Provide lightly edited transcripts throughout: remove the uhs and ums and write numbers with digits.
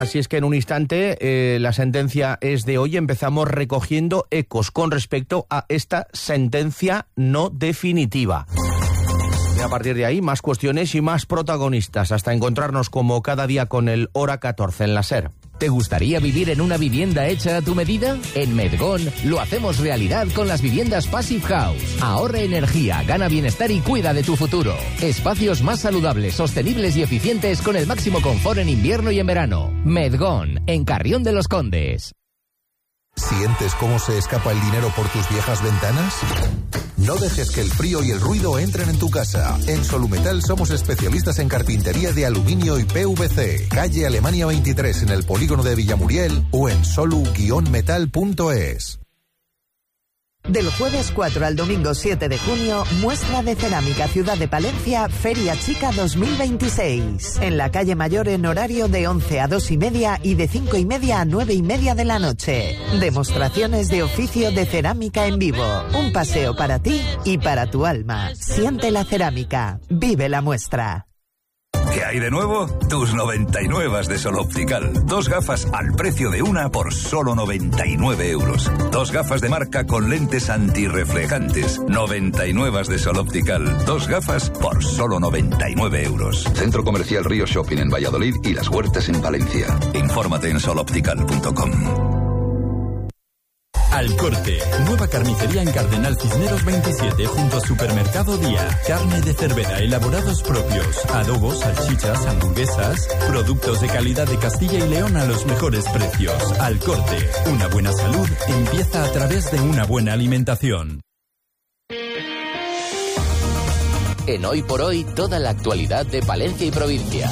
Así es que en un instante la sentencia es de hoy. Empezamos recogiendo ecos con respecto a esta sentencia no definitiva. Y a partir de ahí, más cuestiones y más protagonistas, hasta encontrarnos como cada día con el Hora 14 en la SER. ¿Te gustaría vivir en una vivienda hecha a tu medida? En Medgón lo hacemos realidad con las viviendas Passive House. Ahorra energía, gana bienestar y cuida de tu futuro. Espacios más saludables, sostenibles y eficientes con el máximo confort en invierno y en verano. Medgón, en Carrión de los Condes. ¿Sientes cómo se escapa el dinero por tus viejas ventanas? No dejes que el frío y el ruido entren en tu casa. En Solumetal somos especialistas en carpintería de aluminio y PVC. Calle Alemania 23 en el polígono de Villamuriel o en solu-metal.es. Del jueves 4 al domingo 7 de junio, muestra de cerámica Ciudad de Palencia, Feria Chica 2026. En la calle Mayor en horario de 11 a 2:30 y de 5:30 a 9:30 de la noche. Demostraciones de oficio de cerámica en vivo. Un paseo para ti y para tu alma. Siente la cerámica. Vive la muestra. ¿Qué hay de nuevo? Tus 99 de Sol Optical. 2 gafas al precio de una por solo 99 euros. 2 gafas de marca con lentes antirreflejantes. 99 de Sol Optical. 2 gafas por solo 99 euros. Centro Comercial Río Shopping en Valladolid y Las Huertas en Valencia. Infórmate en soloptical.com. Al Corte, nueva carnicería en Cardenal Cisneros 27 junto a Supermercado Día. Carne de Cervera, elaborados propios, adobos, salchichas, hamburguesas, productos de calidad de Castilla y León a los mejores precios. Al Corte, una buena salud empieza a través de una buena alimentación. En Hoy por Hoy, toda la actualidad de Palencia y provincia.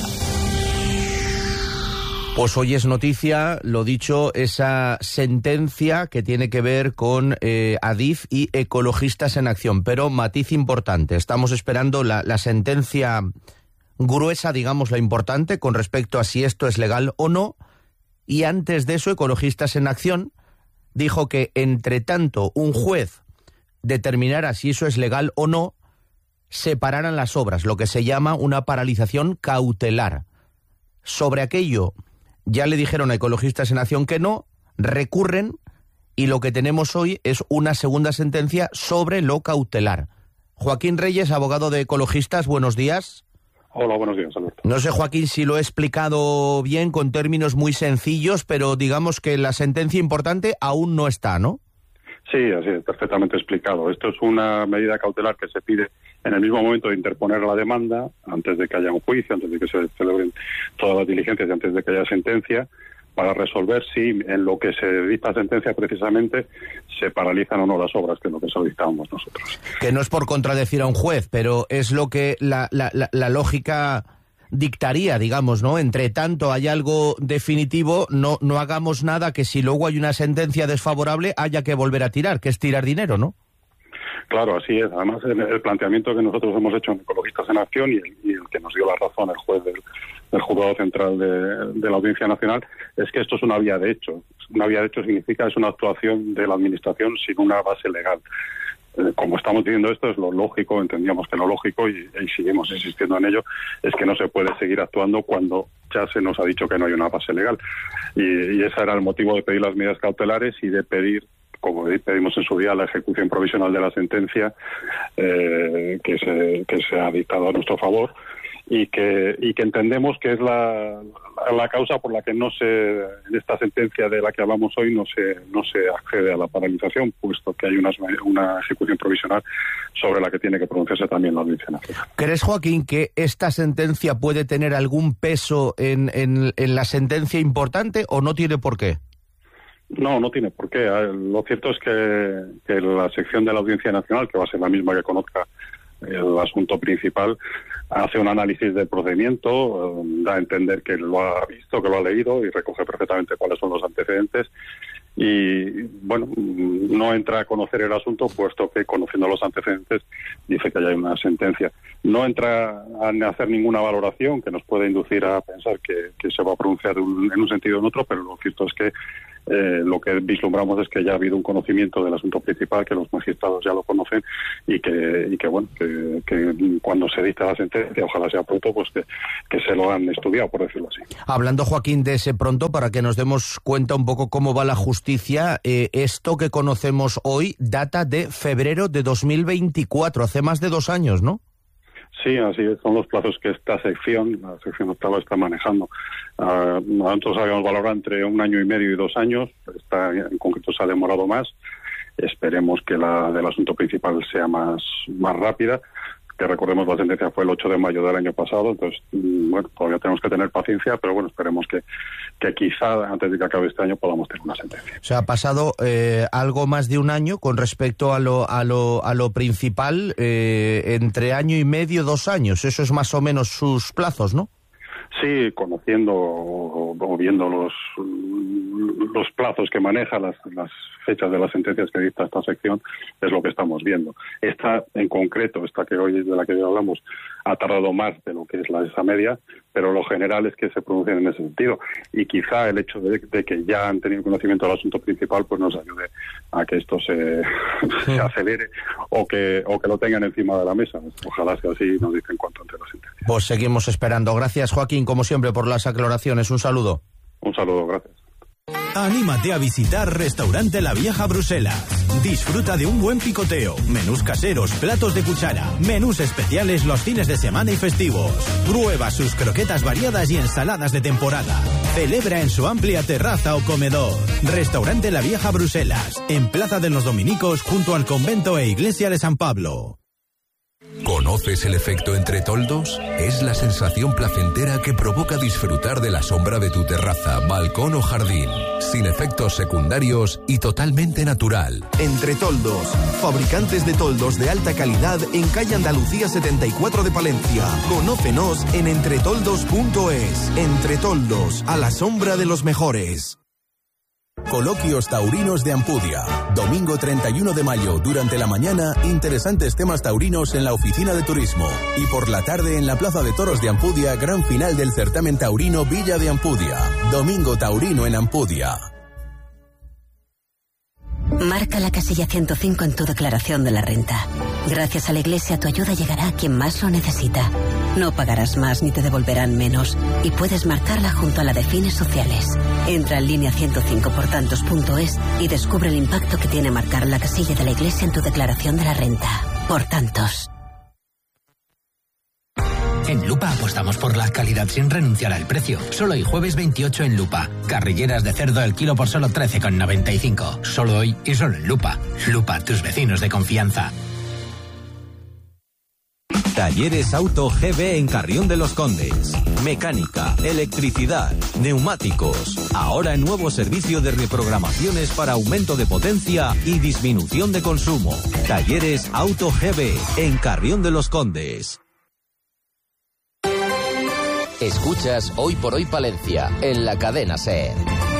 Pues hoy es noticia, lo dicho, esa sentencia que tiene que ver con Adif y Ecologistas en Acción. Pero matiz importante, estamos esperando la sentencia gruesa, digamos, la importante, con respecto a si esto es legal o no. Y antes de eso, Ecologistas en Acción dijo que, entre tanto, un juez determinara si eso es legal o no, se pararan las obras, lo que se llama una paralización cautelar. Sobre aquello ya le dijeron a Ecologistas en Acción que no, recurren, y lo que tenemos hoy es una segunda sentencia sobre lo cautelar. Joaquín Reyes, abogado de Ecologistas, buenos días. Hola, buenos días, Alberto. No sé, Joaquín, si lo he explicado bien, con términos muy sencillos, pero digamos que la sentencia importante aún no está, ¿no? Sí, así es, perfectamente explicado. Esto es una medida cautelar que se pide en el mismo momento de interponer la demanda, antes de que haya un juicio, antes de que se celebren todas las diligencias y antes de que haya sentencia, para resolver si en lo que se dicta sentencia precisamente se paralizan o no las obras, que es lo que solicitábamos nosotros. Que no es por contradecir a un juez, pero es lo que la lógica dictaría, digamos, ¿no? Entre tanto hay algo definitivo, no hagamos nada que si luego hay una sentencia desfavorable haya que volver a tirar, que es tirar dinero, ¿no? Claro, así es. Además, el planteamiento que nosotros hemos hecho en Ecologistas en Acción y el que nos dio la razón el juez del Juzgado Central de la Audiencia Nacional es que esto es una vía de hecho. Una vía de hecho significa es una actuación de la Administración sin una base legal. Como estamos diciendo esto, es lo lógico, entendíamos que lo lógico, y seguimos insistiendo en ello, es que no se puede seguir actuando cuando ya se nos ha dicho que no hay una base legal. Y ese era el motivo de pedir las medidas cautelares y de pedir, como pedimos en su día, la ejecución provisional de la sentencia que se ha dictado a nuestro favor y que entendemos que es la causa por la que en esta sentencia de la que hablamos hoy no se accede a la paralización, puesto que hay una ejecución provisional sobre la que tiene que pronunciarse también la Audiencia Nacional. ¿Crees, Joaquín, que esta sentencia puede tener algún peso en la sentencia importante o no tiene por qué? No tiene por qué. Lo cierto es que la sección de la Audiencia Nacional, que va a ser la misma que conozca el asunto principal, hace un análisis del procedimiento, da a entender que lo ha visto, que lo ha leído y recoge perfectamente cuáles son los antecedentes y, bueno, no entra a conocer el asunto, puesto que, conociendo los antecedentes, dice que ya hay una sentencia. No entra a hacer ninguna valoración que nos pueda inducir a pensar que se va a pronunciar en un sentido o en otro, pero lo cierto es que lo que vislumbramos es que ya ha habido un conocimiento del asunto principal, que los magistrados ya lo conocen y que cuando se dicta la sentencia, ojalá sea pronto, pues que se lo han estudiado, por decirlo así. Hablando, Joaquín, de ese pronto, para que nos demos cuenta un poco cómo va la justicia, esto que conocemos hoy data de febrero de 2024, hace más de 2 años, ¿no? Sí, así son los plazos que la sección octava está manejando. Nosotros habíamos valorado entre 1 año y medio y 2 años, en concreto se ha demorado más. Esperemos que la del asunto principal sea más rápida, que recordemos la sentencia fue el 8 de mayo del año pasado, entonces, bueno, todavía tenemos que tener paciencia, pero bueno, esperemos que quizá antes de que acabe este año podamos tener una sentencia. O sea, ha pasado algo más de 1 año con respecto a lo principal, entre 1 año y medio, 2 años, eso es más o menos sus plazos, ¿no? Sí, conociendo o viendo los plazos que maneja, las fechas de las sentencias que dicta esta sección, es lo que estamos viendo. Esta, en concreto, de la que hoy hablamos, ha tardado más de lo que es esa media, pero lo general es que se producen en ese sentido. Y quizá el hecho de que ya han tenido conocimiento del asunto principal, pues nos ayude a que esto se acelere o que lo tengan encima de la mesa. Ojalá sea así y nos dicen cuánto antes la sentencia. Pues seguimos esperando. Gracias, Joaquín, como siempre, por las aclaraciones. Un saludo. Un saludo, gracias. Anímate a visitar Restaurante La Vieja Bruselas. Disfruta de un buen picoteo, menús caseros, platos de cuchara, menús especiales los fines de semana y festivos. Prueba sus croquetas variadas y ensaladas de temporada. Celebra en su amplia terraza o comedor. Restaurante La Vieja Bruselas, en Plaza de los Dominicos, junto al convento e iglesia de San Pablo. ¿Conoces el efecto entre toldos? Es la sensación placentera que provoca disfrutar de la sombra de tu terraza, balcón o jardín, sin efectos secundarios y totalmente natural. Entre Toldos, fabricantes de toldos de alta calidad en calle Andalucía 74 de Palencia. Conócenos en entretoldos.es. Entre Toldos, a la sombra de los mejores. Coloquios taurinos de Ampudia. Domingo 31 de mayo, durante la mañana, interesantes temas taurinos en la oficina de turismo. Y por la tarde, en la Plaza de Toros de Ampudia, gran final del certamen taurino Villa de Ampudia. Domingo taurino en Ampudia. Marca la casilla 105 en tu declaración de la renta. Gracias a la Iglesia, tu ayuda llegará a quien más lo necesita. No pagarás más ni te devolverán menos. Y puedes marcarla junto a la de fines sociales. Entra en línea 105portantos.es y descubre el impacto que tiene marcar la casilla de la Iglesia en tu declaración de la renta. Por tantos. En Lupa apostamos por la calidad sin renunciar al precio. Solo hoy jueves 28 en Lupa. Carrilleras de cerdo el kilo por solo 13,95. Solo hoy y solo en Lupa. Lupa, tus vecinos de confianza. Talleres Auto GB en Carrión de los Condes. Mecánica, electricidad, neumáticos. Ahora en nuevo servicio de reprogramaciones para aumento de potencia y disminución de consumo. Talleres Auto GB en Carrión de los Condes. Escuchas Hoy por Hoy Palencia, en la cadena SER.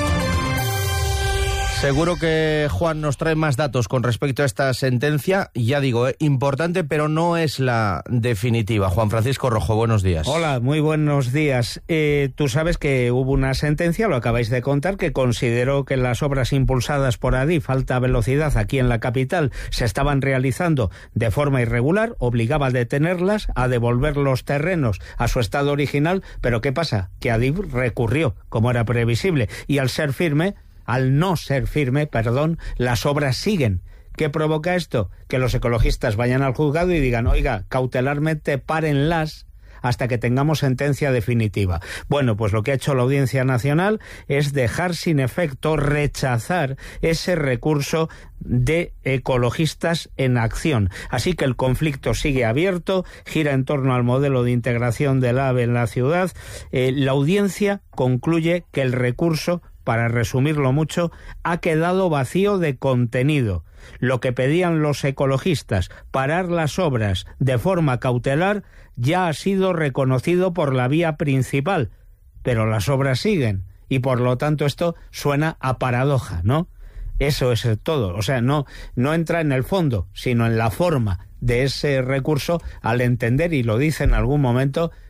Seguro que Juan nos trae más datos con respecto a esta sentencia. Ya digo, importante, pero no es la definitiva. Juan Francisco Rojo, buenos días. Hola, muy buenos días. Tú sabes que hubo una sentencia, lo acabáis de contar, que consideró que las obras impulsadas por Adif alta velocidad aquí en la capital se estaban realizando de forma irregular, obligaba a detenerlas, a devolver los terrenos a su estado original, pero ¿qué pasa? Que Adif recurrió, como era previsible, y al no ser firme, las obras siguen. ¿Qué provoca esto? Que los ecologistas vayan al juzgado y digan, oiga, cautelarmente párenlas hasta que tengamos sentencia definitiva. Bueno, pues lo que ha hecho la Audiencia Nacional es dejar sin efecto, rechazar ese recurso de Ecologistas en Acción. Así que el conflicto sigue abierto, gira en torno al modelo de integración del AVE en la ciudad. La audiencia concluye que el recurso, para resumirlo mucho, ha quedado vacío de contenido. Lo que pedían los ecologistas, parar las obras de forma cautelar, ya ha sido reconocido por la vía principal, pero las obras siguen y por lo tanto esto suena a paradoja, ¿no? Eso es todo, o sea, no entra en el fondo, sino en la forma de ese recurso, al entender, y lo dice en algún momento,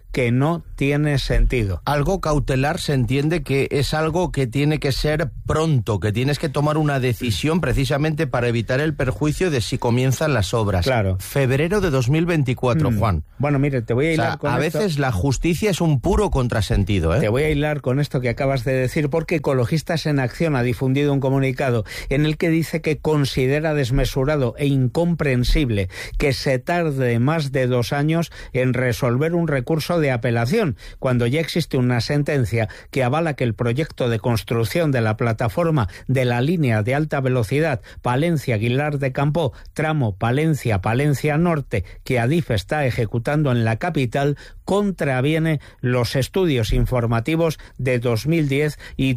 que no tiene sentido. Algo cautelar se entiende que es algo que tiene que ser pronto, que tienes que tomar una decisión precisamente para evitar el perjuicio de si comienzan las obras. Claro. Febrero de 2024, Juan. Bueno, mire, te voy a hilar con esto. A veces la justicia es un puro contrasentido, ¿eh? Te voy a hilar con esto que acabas de decir, porque Ecologistas en Acción ha difundido un comunicado en el que dice que considera desmesurado e incomprensible que se tarde más de 2 años en resolver un recurso de apelación, cuando ya existe una sentencia que avala que el proyecto de construcción de la plataforma de la línea de alta velocidad Palencia-Aguilar de Campoo, tramo Palencia-Palencia Norte, que Adif está ejecutando en la capital, contraviene los estudios informativos de 2010 y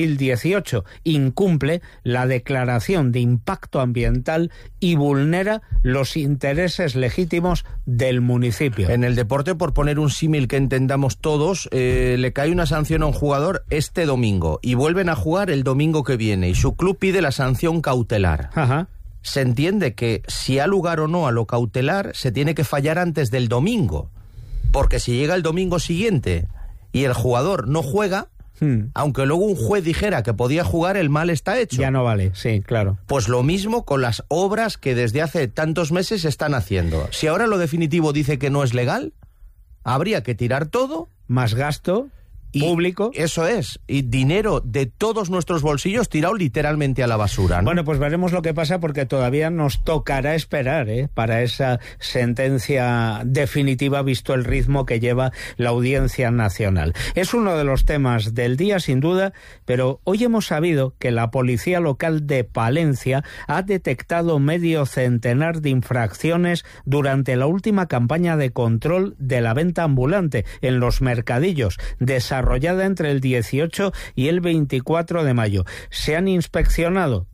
2018, incumple la declaración de impacto ambiental y vulnera los intereses legítimos del municipio. En el deporte, por poner un símil que entendamos todos, le cae una sanción a un jugador este domingo y vuelven a jugar el domingo que viene y su club pide la sanción cautelar. Ajá. Se entiende que si ha lugar o no a lo cautelar, se tiene que fallar antes del domingo, porque si llega el domingo siguiente y el jugador no juega, aunque luego un juez dijera que podía jugar, el mal está hecho. Ya no vale, sí, claro. Pues lo mismo con las obras que desde hace tantos meses se están haciendo. Si ahora lo definitivo dice que no es legal, habría que tirar todo. Más gasto público. Eso es, y dinero de todos nuestros bolsillos tirado literalmente a la basura, ¿no? Bueno, pues veremos lo que pasa, porque todavía nos tocará esperar para esa sentencia definitiva, visto el ritmo que lleva la Audiencia Nacional. Es uno de los temas del día, sin duda, pero hoy hemos sabido que la Policía Local de Palencia ha detectado medio centenar de infracciones durante la última campaña de control de la venta ambulante en los mercadillos, desarrollada entre el 18 y el 24 de mayo. Se han inspeccionado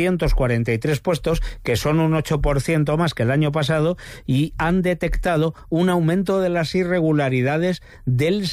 343 puestos, que son un 8% más que el año pasado, y han detectado un aumento de las irregularidades del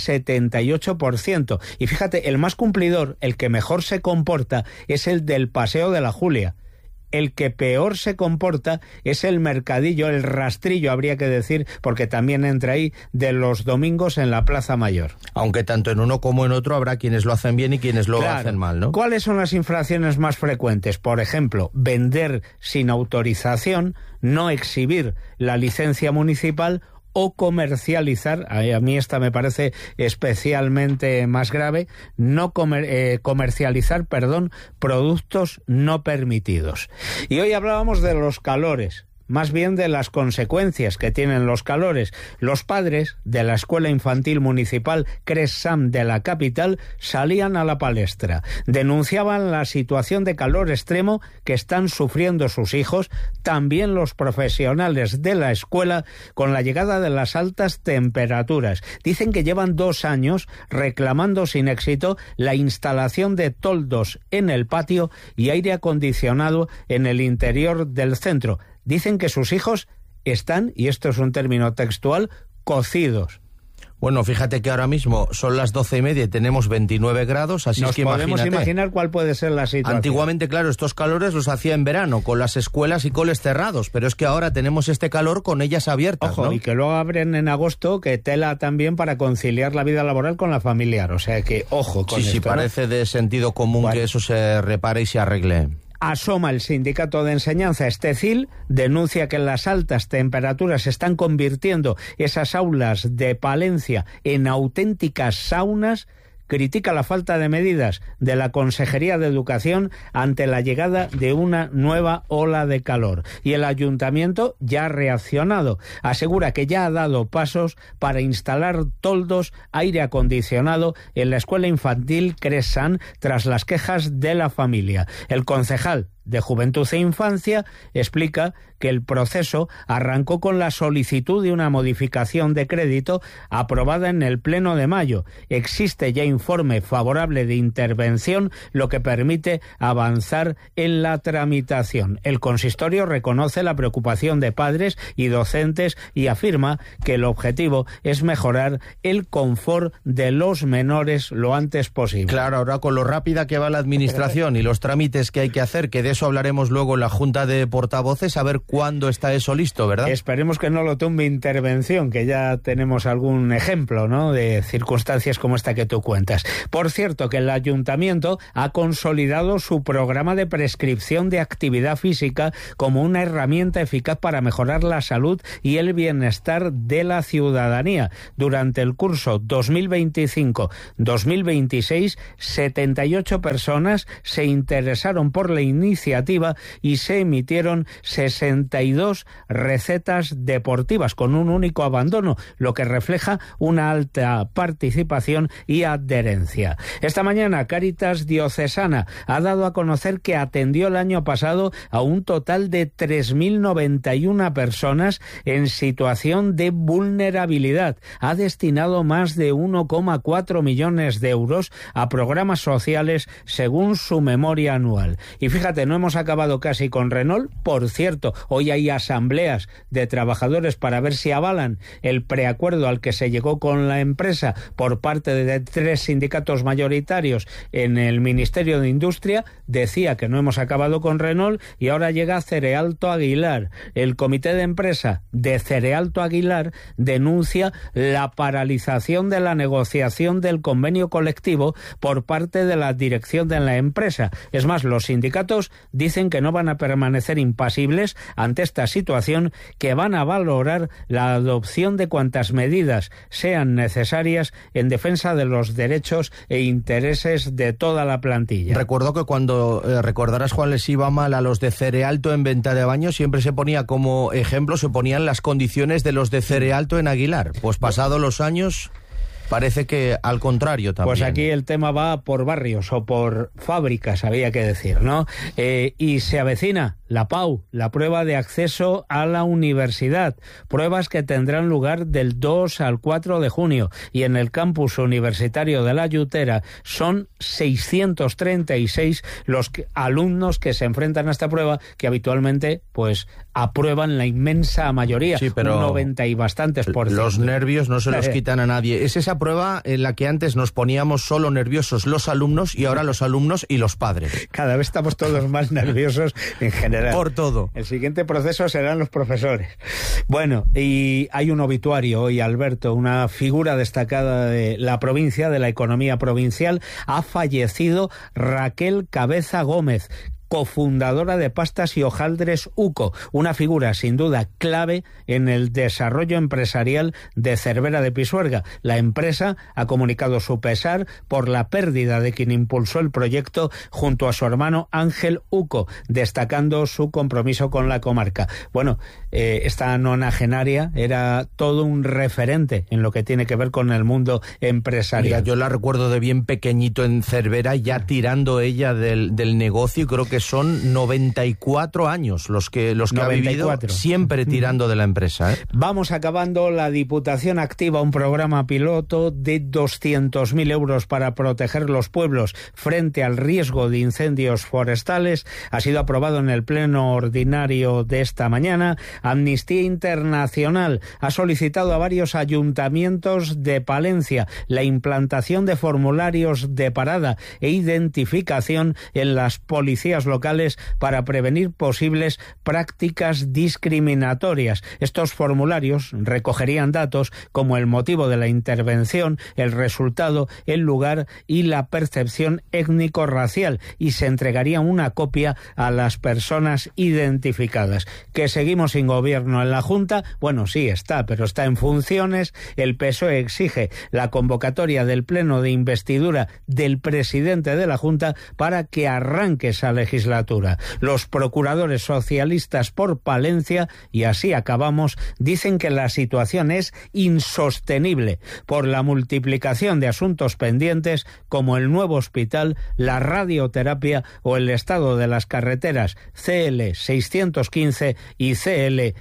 78%. Y fíjate, el más cumplidor, el que mejor se comporta, es el del Paseo de la Julia. El que peor se comporta es el mercadillo, el rastrillo, habría que decir, porque también entra ahí, de los domingos en la Plaza Mayor. Aunque tanto en uno como en otro habrá quienes lo hacen bien y quienes lo hacen mal, ¿no? ¿Cuáles son las infracciones más frecuentes? Por ejemplo, vender sin autorización, no exhibir la licencia municipal o comercializar, a mí esta me parece especialmente más grave, comercializar productos no permitidos. Y hoy hablábamos de los calores, más bien de las consecuencias que tienen los calores. Los padres de la Escuela Infantil Municipal Cres-Sam de la capital salían a la palestra. Denunciaban la situación de calor extremo que están sufriendo sus hijos, también los profesionales de la escuela, con la llegada de las altas temperaturas. Dicen que llevan 2 años reclamando sin éxito la instalación de toldos en el patio y aire acondicionado en el interior del centro. Dicen que sus hijos están, y esto es un término textual, cocidos. Bueno, fíjate que ahora mismo son las 12:30 y tenemos 29 grados, así es que podemos imaginar cuál puede ser la situación. Antiguamente, claro, estos calores los hacía en verano, con las escuelas y coles cerrados, pero es que ahora tenemos este calor con ellas abiertas, Ojo, ¿no? Y que luego abren en agosto, que tela también para conciliar la vida laboral con la familiar, o sea que ojo con esto. Sí, parece de sentido común que eso se repare y se arregle. Asoma el sindicato de enseñanza Estecil, denuncia que las altas temperaturas están convirtiendo esas aulas de Palencia en auténticas saunas. Critica la falta de medidas de la Consejería de Educación ante la llegada de una nueva ola de calor. Y el ayuntamiento ya ha reaccionado. Asegura que ya ha dado pasos para instalar toldos, aire acondicionado en la escuela infantil Cres-Sam tras las quejas de la familia. El concejal de Juventud e Infancia explica que el proceso arrancó con la solicitud de una modificación de crédito aprobada en el Pleno de mayo. Existe ya informe favorable de intervención, lo que permite avanzar en la tramitación. El consistorio reconoce la preocupación de padres y docentes y afirma que el objetivo es mejorar el confort de los menores lo antes posible. Claro, ahora con lo rápida que va la administración y los trámites que hay que hacer, que de eso eso hablaremos luego en la Junta de Portavoces, a ver cuándo está eso listo, ¿verdad? Esperemos que no lo tumbe intervención, que ya tenemos algún ejemplo, ¿no?, de circunstancias como esta que tú cuentas. Por cierto, que el Ayuntamiento ha consolidado su programa de prescripción de actividad física como una herramienta eficaz para mejorar la salud y el bienestar de la ciudadanía. Durante el curso 2025-2026, 78 personas se interesaron por la iniciativa y se emitieron 62 recetas deportivas con un único abandono, lo que refleja una alta participación y adherencia. Esta mañana Cáritas Diocesana ha dado a conocer que atendió el año pasado a un total de 3.091 personas en situación de vulnerabilidad. Ha destinado más de 1,4 millones de euros a programas sociales según su memoria anual. Y fíjate, no hemos acabado casi con Renault. Por cierto, hoy hay asambleas de trabajadores para ver si avalan el preacuerdo al que se llegó con la empresa por parte de 3 sindicatos mayoritarios en el Ministerio de Industria. Decía que no hemos acabado con Renault y ahora llega Cerealto Aguilar. El comité de empresa de Cerealto Aguilar denuncia la paralización de la negociación del convenio colectivo por parte de la dirección de la empresa. Es más, los sindicatos dicen que no van a permanecer impasibles ante esta situación, que van a valorar la adopción de cuantas medidas sean necesarias en defensa de los derechos e intereses de toda la plantilla. Recuerdo que cuando recordarás, Juan, les iba mal a los de Cerealto en venta de baños, siempre se ponía como ejemplo, se ponían las condiciones de los de Cerealto en Aguilar. Pues pasados los años, parece que al contrario también. Pues aquí el tema va por barrios o por fábricas, había que decir, ¿no? Y se avecina la PAU, la prueba de acceso a la universidad. Pruebas que tendrán lugar del 2 al 4 de junio. Y en el campus universitario de La Llutera son 636 los alumnos que se enfrentan a esta prueba, que habitualmente pues aprueban la inmensa mayoría, sí, pero un 90 y bastantes por ciento. Los nervios no se los quitan a nadie. Es esa prueba en la que antes nos poníamos solo nerviosos los alumnos y ahora los alumnos y los padres. Cada vez estamos todos más nerviosos en general. Por todo. El siguiente proceso serán los profesores. Bueno, y hay un obituario hoy, Alberto, una figura destacada de la provincia, de la economía provincial. Ha fallecido Raquel Cabeza Gómez, cofundadora de Pastas y Hojaldres Uco, una figura sin duda clave en el desarrollo empresarial de Cervera de Pisuerga. La empresa ha comunicado su pesar por la pérdida de quien impulsó el proyecto junto a su hermano Ángel Uco, destacando su compromiso con la comarca. Bueno, esta nonagenaria era todo un referente en lo que tiene que ver con el mundo empresarial. Mira, yo la recuerdo de bien pequeñito en Cervera, ya tirando ella del negocio, y creo que son 94 años los que ha vivido siempre tirando de la empresa. Vamos acabando. La Diputación activa un programa piloto de 200.000 euros para proteger los pueblos frente al riesgo de incendios forestales. Ha sido aprobado en el pleno ordinario de esta mañana. Amnistía Internacional ha solicitado a varios ayuntamientos de Palencia la implantación de formularios de parada e identificación en las policías locales para prevenir posibles prácticas discriminatorias. Estos formularios recogerían datos como el motivo de la intervención, el resultado, el lugar y la percepción étnico-racial, y se entregaría una copia a las personas identificadas. ¿Que seguimos sin gobierno en la Junta? Bueno, sí está, pero está en funciones. El PSOE exige la convocatoria del pleno de investidura del presidente de la Junta para que arranque esa legislatura. Los procuradores socialistas por Palencia, y así acabamos, dicen que la situación es insostenible por la multiplicación de asuntos pendientes como el nuevo hospital, la radioterapia o el estado de las carreteras CL 615 y CL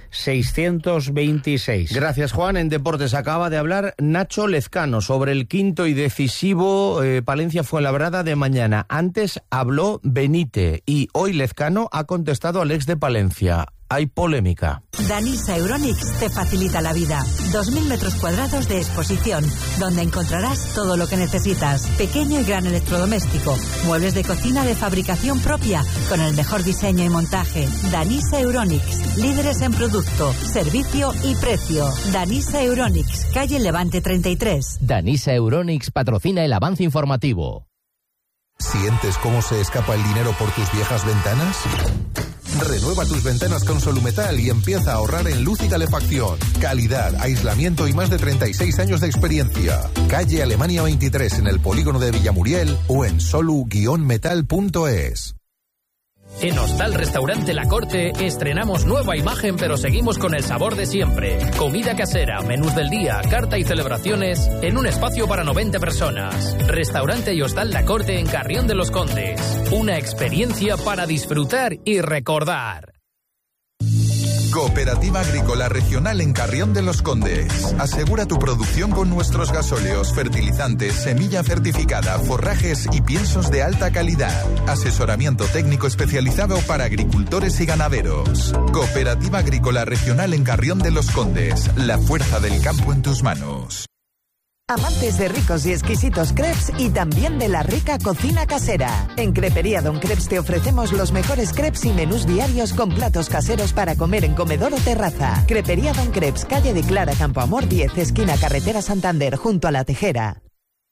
626. Gracias, Juan. En Deportes acaba de hablar Nacho Lezcano sobre el quinto y decisivo Palencia-Fuenlabrada de mañana. Antes habló Benite y hoy Lezcano ha contestado al ex de Palencia. hay polémica. Danisa Euronics te facilita la vida. 2.000 metros cuadrados de exposición, donde encontrarás todo lo que necesitas. Pequeño y gran electrodoméstico, muebles de cocina de fabricación propia, con el mejor diseño y montaje. Danisa Euronics, líderes en producto, servicio y precio. Danisa Euronics, calle Levante 33. Danisa Euronics patrocina el avance informativo. ¿Sientes cómo se escapa el dinero por tus viejas ventanas? Renueva tus ventanas con Solumetal y empieza a ahorrar en luz y calefacción. Calidad, aislamiento y más de 36 años de experiencia. Calle Alemania 23 en el polígono de Villamuriel o en solu-metal.es. En Hostal Restaurante La Corte estrenamos nueva imagen, pero seguimos con el sabor de siempre. Comida casera, menús del día, carta y celebraciones en un espacio para 90 personas. Restaurante y Hostal La Corte en Carrión de los Condes. Una experiencia para disfrutar y recordar. Cooperativa Agrícola Regional en Carrión de los Condes. Asegura tu producción con nuestros gasóleos, fertilizantes, semilla certificada, forrajes y piensos de alta calidad. Asesoramiento técnico especializado para agricultores y ganaderos. Cooperativa Agrícola Regional en Carrión de los Condes. La fuerza del campo en tus manos. Amantes de ricos y exquisitos crepes y también de la rica cocina casera. En Crepería Don Crepes te ofrecemos los mejores crepes y menús diarios con platos caseros para comer en comedor o terraza. Crepería Don Crepes, calle de Clara Campoamor 10, esquina Carretera Santander, junto a La Tejera.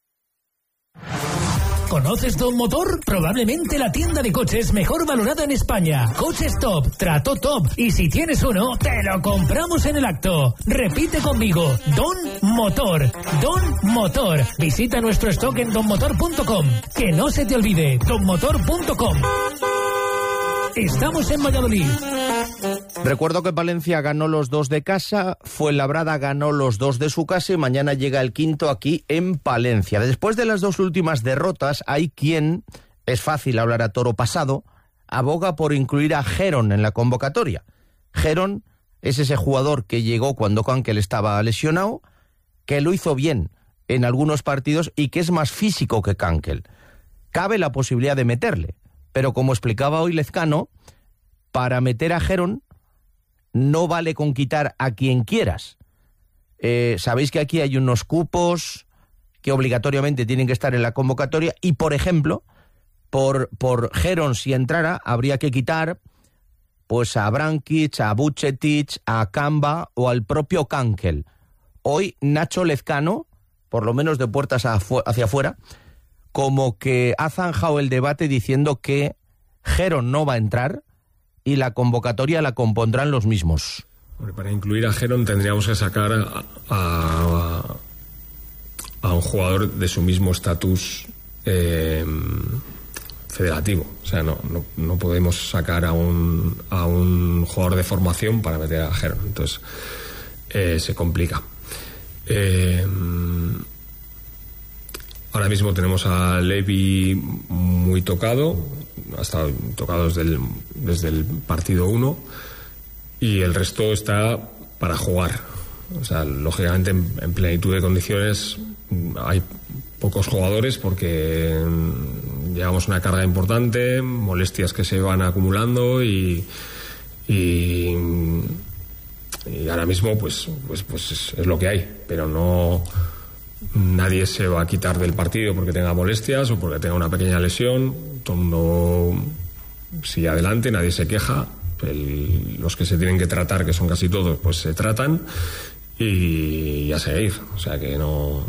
¿Conoces Don Motor? Probablemente la tienda de coches mejor valorada en España. Coches top, trato top. Y si tienes uno, te lo compramos en el acto. Repite conmigo, Don Motor. Don Motor. Visita nuestro stock en donmotor.com. Que no se te olvide, donmotor.com. Estamos en Valladolid. Recuerdo que Palencia ganó los 2 de casa, Fuenlabrada ganó los 2 de su casa y mañana llega el quinto aquí en Palencia. Después de las 2 últimas derrotas, hay quien, es fácil hablar a toro pasado, aboga por incluir a Gerón en la convocatoria. Gerón es ese jugador que llegó cuando Cankel estaba lesionado, que lo hizo bien en algunos partidos y que es más físico que Cankel. Cabe la posibilidad de meterle, pero como explicaba hoy Lezcano, para meter a Gerón no vale con quitar a quien quieras. Sabéis que aquí hay unos cupos que obligatoriamente tienen que estar en la convocatoria y, por ejemplo, por Gerón, si entrara, habría que quitar pues a Brankic, a Vucetich, a Kamba o al propio Cankel. Hoy Nacho Lezcano, por lo menos de puertas hacia afuera, como que ha zanjado el debate diciendo que Gerón no va a entrar y la convocatoria la compondrán los mismos. Para incluir a Gerón tendríamos que sacar a un jugador de su mismo estatus federativo. O sea, no podemos sacar a un jugador de formación para meter a Gerón. Entonces, se complica. Ahora mismo tenemos a Levi muy tocado, ha estado tocado desde el partido 1 y el resto está para jugar. O sea, lógicamente en plenitud de condiciones hay pocos jugadores porque llevamos una carga importante, molestias que se van acumulando y ahora mismo pues es lo que hay, pero no. Nadie se va a quitar del partido porque tenga molestias o porque tenga una pequeña lesión. Todo el mundo sigue adelante, nadie se queja. Los que se tienen que tratar, que son casi todos, pues se tratan y a seguir. O sea que no.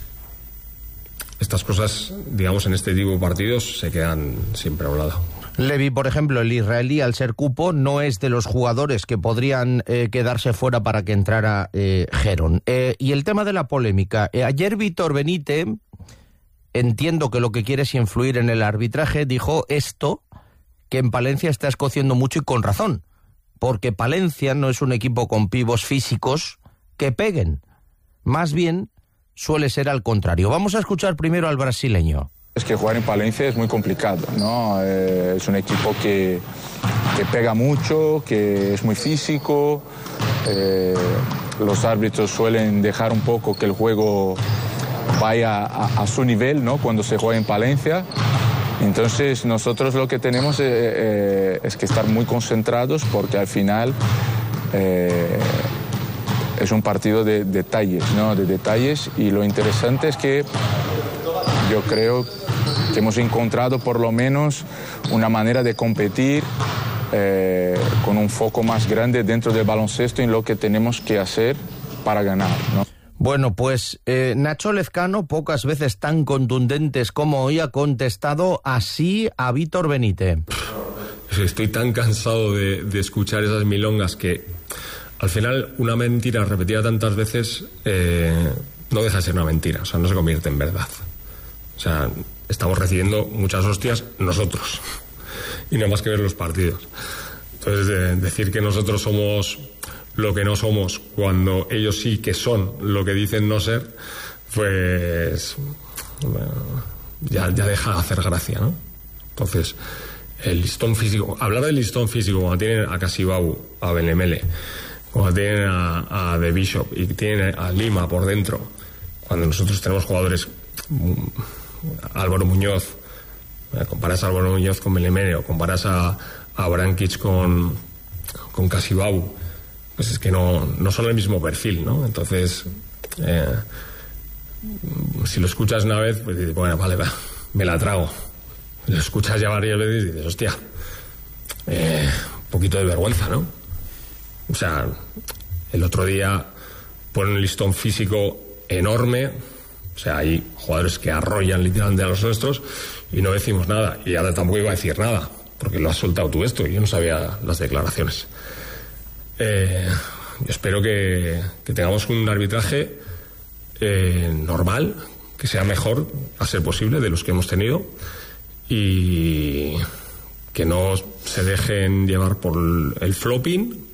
Estas cosas, digamos, en este tipo de partidos se quedan siempre a un lado. Levi, por ejemplo, el israelí, al ser cupo, no es de los jugadores que podrían quedarse fuera para que entrara Gerón. Y el tema de la polémica. Ayer Víctor Benítez, entiendo que lo que quiere es influir en el arbitraje, dijo esto, que en Palencia está escociendo mucho y con razón, porque Palencia no es un equipo con pibos físicos que peguen. Más bien, suele ser al contrario. Vamos a escuchar primero al brasileño. Es que jugar en Palencia es muy complicado, ¿no? Es un equipo que pega mucho, que es muy físico. Los árbitros suelen dejar un poco que el juego vaya a su nivel, ¿no? Cuando se juega en Palencia. Entonces nosotros lo que tenemos es que estar muy concentrados, porque al final es un partido de detalles, ¿no? De detalles, y lo interesante es que yo creo que hemos encontrado por lo menos una manera de competir con un foco más grande dentro del baloncesto en lo que tenemos que hacer para ganar, ¿no? Bueno, pues Nacho Lezcano, pocas veces tan contundentes como hoy, ha contestado así a Víctor Benítez. Estoy tan cansado de escuchar esas milongas que al final una mentira repetida tantas veces no deja de ser una mentira, o sea, no se convierte en verdad. O sea, estamos recibiendo muchas hostias nosotros y nada más que ver los partidos. Entonces, decir que nosotros somos lo que no somos cuando ellos sí que son lo que dicen no ser, pues ya deja de hacer gracia, ¿no? Entonces, el listón físico, hablar del listón físico cuando tienen a Casibau, a Benemele, cuando tienen a The Bishop y tienen a Lima por dentro, cuando nosotros tenemos jugadores, Álvaro Muñoz, comparas a Álvaro Muñoz con Benemele o comparas a Brankic con Casibau, pues es que no son el mismo perfil, ¿no? Entonces, si lo escuchas una vez, pues dices, bueno, vale, va, me la trago. Lo escuchas ya varias veces y dices, hostia, un poquito de vergüenza, ¿no? O sea, el otro día ponen un listón físico enorme, o sea, hay jugadores que arrollan literalmente a los nuestros y no decimos nada, y ahora tampoco iba a decir nada, porque lo has soltado tú esto, y yo no sabía las declaraciones. Yo espero que tengamos un arbitraje normal, que sea mejor, a ser posible, de los que hemos tenido, y que no se dejen llevar por el flopping,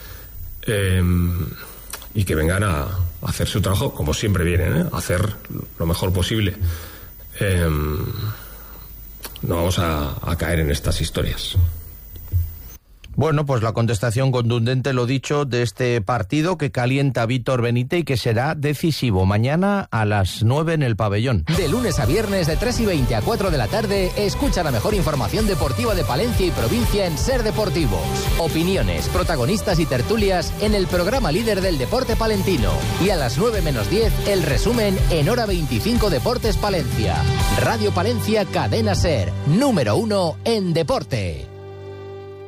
y que vengan a hacer su trabajo como siempre vienen, a hacer lo mejor posible. No vamos a caer en estas historias. Bueno, pues la contestación contundente, lo dicho, de este partido que calienta Víctor Benítez y que será decisivo mañana a las 9 en el pabellón. De lunes a viernes de 3:20 a 4 de la tarde, escucha la mejor información deportiva de Palencia y provincia en Ser Deportivos. Opiniones, protagonistas y tertulias en el programa líder del deporte palentino. Y a las 9 menos 10, el resumen en Hora 25 Deportes Palencia. Radio Palencia Cadena Ser, número 1 en deporte.